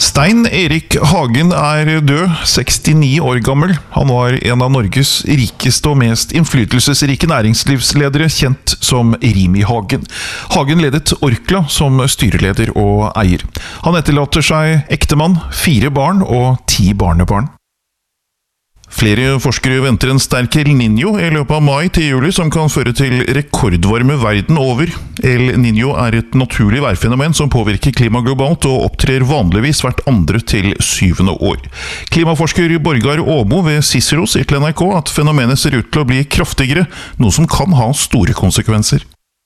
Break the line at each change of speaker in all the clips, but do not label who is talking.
Stein Erik Hagen død, 69 år gammel. Han var en av Norges rikeste og mest innflytelsesrike næringslivsledere, kjent som Rimi Hagen. Hagen ledet Orkla som styreleder og eier. Han etterlater seg ektemann, 4 barn og 10 barnebarn. Flere forskere venter en sterk El Niño i løpet av mai til juli som kan føre til rekordvarme verden over. El Niño et naturlig værfenomen som påvirker klima globalt og opptrer vanligvis hvert 2. til 7. år. Klimaforsker Borgar Åmo ved Cicero sier til NRK at fenomenet ser ut til å bli kraftigere, noe som kan ha store konsekvenser.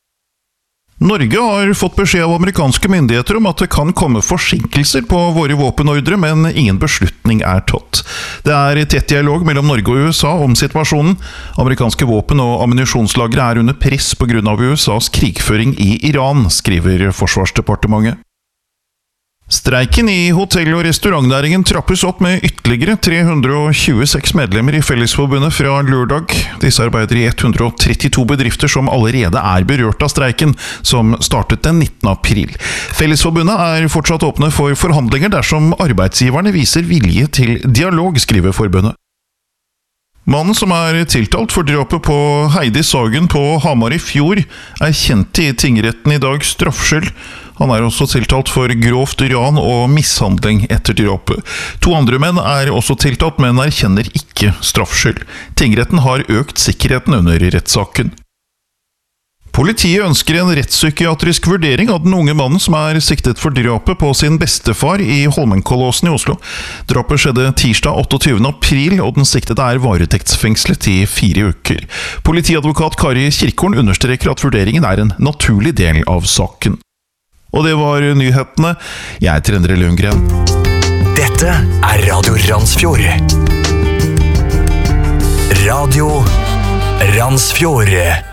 Norge har fått beskjed av amerikanske myndigheter om at det kan komme forsinkelser på våre våpenordre, men ingen beslutning tatt. Det tett dialog mellom Norge og USA om situasjonen. Amerikanske våpen- og ammunisjonslagre under press på grunn av USAs krigføring i Iran, skriver Forsvarsdepartementet. Streiken i hotell- og restaurantnæringen trappes opp med ytterligere 326 medlemmer i Fellesforbundet fra lørdag. Disse arbeider i 132 bedrifter som allerede berørt av streiken, som startet den 19. april. Fellesforbundet fortsatt åpne for forhandlinger dersom arbeidsgiverne viser vilje til dialog, skriver forbundet. Mannen som tiltalt for drapet på Heidi Sagen på Hamar i fjor, kjent i tingretten i dag straffskyld. Han også tiltalt for grovt ran og mishandling etter drapet. 2 andre menn også tiltalt, men erkjenner ikke straffskyld. Tingretten har økt sikkerheten under rettssaken. Politiet ønsker en rettspsykiatrisk vurdering av den unge mannen som siktet for drapet på sin bestefar i Holmenkollåsen i Oslo. Drapet skjedde tirsdag 28. april, og den siktede varetektsfengslet i 4 uker. Politiadvokat Kari Kirkhorn understreker at vurderingen en naturlig del av saken. Og det var nyhetene. Jeg heter Endre Lundgren.
Dette Radio Randsfjord. Radio Randsfjord.